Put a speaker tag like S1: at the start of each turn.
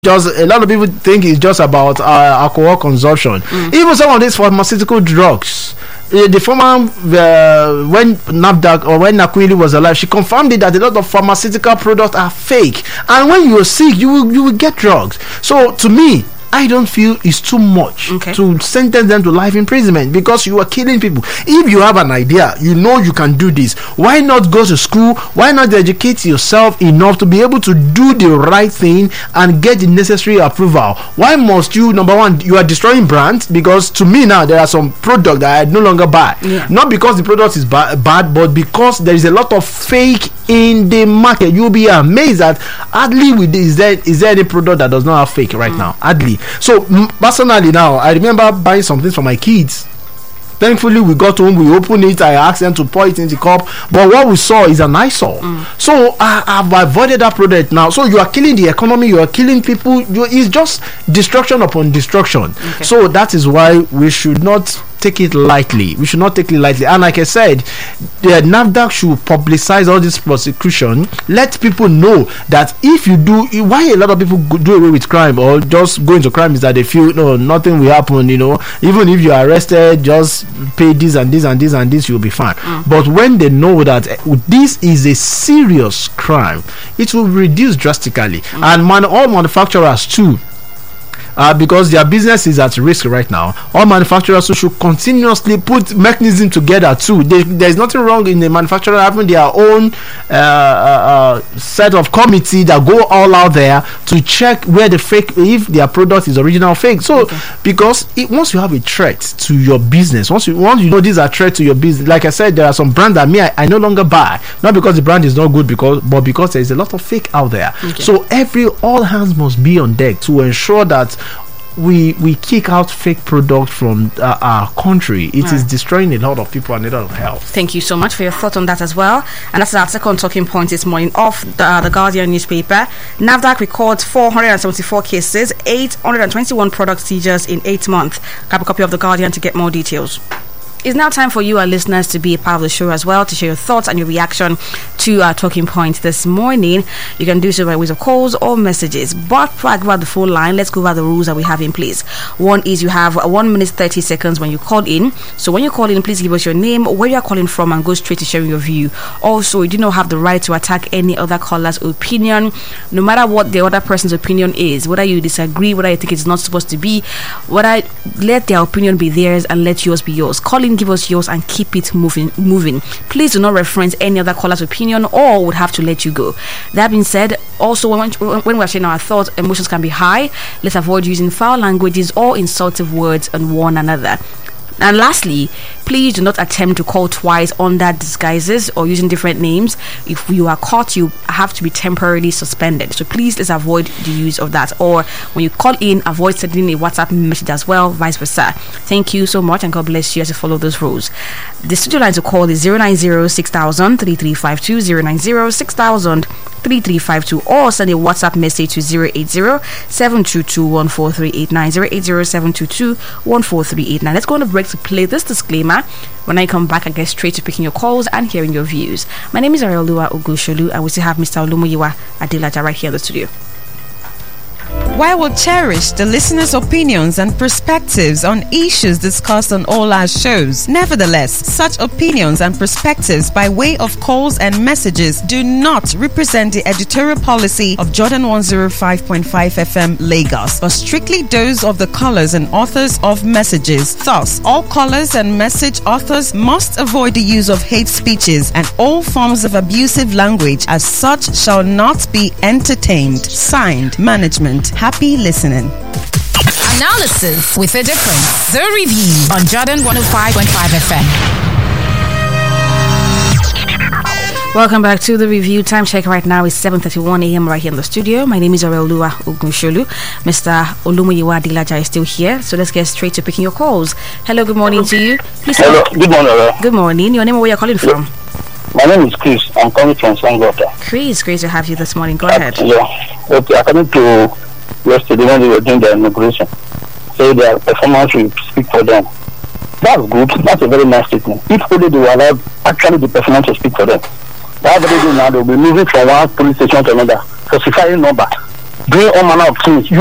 S1: just a lot of people think it's just about alcohol consumption. Even some of these pharmaceutical drugs, the former when NAFDAC or when Nakwili was alive, she confirmed it that a lot of pharmaceutical products are fake, and when you're sick you will get drugs. So to me, I don't feel it's too much to sentence them to life imprisonment, because you are killing people. If you have an idea, you know you can do this, why not go to school? Why not educate yourself enough to be able to do the right thing and get the necessary approval? Why must you, number one, you are destroying brands? Because to me now, there are some products that I no longer buy. Not because the product is bad, but because there is a lot of fake in the market. You'll be amazed at hardly with this, is there any product that does not have fake right now? Hardly. So personally now, I remember buying something for my kids. Thankfully, we got home, we opened it, I asked them to pour it in the cup, but what we saw is an eyesore. So I've avoided that product now. So you are killing the economy, you are killing people, it's just destruction upon destruction. So that is why we should not take it lightly. We should not take it lightly. And like I said, the NAFDAC should publicize all this prosecution. Let people know that if you do, why a lot of people do away with crime or just go into crime is that they feel no, nothing will happen. Even if you are arrested, just pay this and this and this and this, you'll be fine. But when they know that this is a serious crime, it will reduce drastically. And all manufacturers too, because their business is at risk right now, all manufacturers should continuously put mechanism together too. There's nothing wrong in the manufacturer having their own set of committee that go all out there to check where the fake, if their product is original or fake. So because once you have a threat to your business, once you know these are threats to your business, like I said, there are some brands that I no longer buy, not because the brand is not good, but because there is a lot of fake out there. So all hands must be on deck to ensure that we kick out fake products from our country. It is destroying a lot of people and a lot of health.
S2: Thank you so much for your thought on that as well. And that's our second talking point this morning off the Guardian newspaper. NAFDAC records 474 cases, 821 product seizures in 8 months. Grab a copy of the Guardian to get more details. It's now time for you, our listeners, to be a part of the show as well, to share your thoughts and your reaction to our talking points this morning. You can do so by ways of calls or messages. But before I go about the phone line, let's go over the rules that we have in place. One is you have 1 minute 30 seconds when you call in. So when you call in, please give us your name, where you are calling from, and go straight to sharing your view. Also, you do not have the right to attack any other caller's opinion, no matter what the other person's opinion is. Whether you disagree, whether you think it's not supposed to be, whether let their opinion be theirs and let yours be yours. Call in, give us yours, and keep it moving. Please do not reference any other caller's opinion or would have to let you go. That being said, also when we're sharing our thoughts, emotions can be high. Let's avoid using foul languages or insultive words on one another. And lastly, please do not attempt to call twice under disguises or using different names. If you are caught, you have to be temporarily suspended. So please, let's avoid the use of that. Or when you call in, avoid sending a WhatsApp message as well, vice versa. Thank you so much, and God bless you as you follow those rules. The studio line to call is 090-6000-3352, 090-6000-3352, or send a WhatsApp message to 080-722-14389, 080-722-14389. Let's go on a break to play this disclaimer. When I come back, I get straight to picking your calls and hearing your views. My name is Ariolua Ogunsholu, and we still have Mr. Olumoyiwa Adilaja right here in the studio.
S3: While we'll cherish the listeners' opinions and perspectives on issues discussed on all our shows, nevertheless, such opinions and perspectives by way of calls and messages do not represent the editorial policy of Jordan 105.5 FM Lagos, but strictly those of the callers and authors of messages. Thus, all callers and message authors must avoid the use of hate speeches and all forms of abusive language, as such shall not be entertained. Signed, Management. Happy listening.
S4: Analysis with a difference. The Review on Jordan 105.5 FM.
S2: Welcome back to The Review. Time check right now is 7:31 a.m. right here in the studio. My name is Ariolua Ogunsholu. Mr. Olumoyiwa Adilaja is still here, so let's get straight to picking your calls. Hello, good morning to you. Please.
S5: Hello, good morning.
S2: Good morning. Your name and where you're calling from?
S5: My name is Chris. I'm calling from Sangota.
S2: Chris, great to have you this morning. Go ahead.
S5: Yeah. Okay, according to yesterday when they were doing their inauguration, say their performance will speak for them. That's good. That's a very nice statement. If only they were allowed actually the performance to speak for them. That's what they do now. They'll be moving from one police station to another, falsifying number. doing all manner of things. You